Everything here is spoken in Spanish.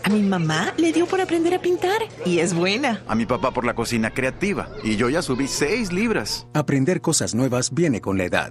A mi mamá le dio por aprender a pintar y es buena. A mi papá por la cocina creativa y yo ya subí 6 libras. Aprender cosas nuevas viene con la edad.